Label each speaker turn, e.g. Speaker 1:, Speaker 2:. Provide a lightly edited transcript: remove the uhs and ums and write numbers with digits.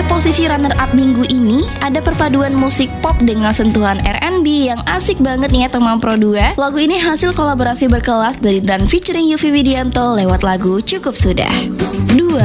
Speaker 1: Pada posisi runner-up minggu ini, ada perpaduan musik pop dengan sentuhan R&B yang asik banget nih ya teman Pro 2. Lagu ini hasil kolaborasi berkelas dari Dan featuring Yovie Widianto lewat lagu Cukup Sudah. 2.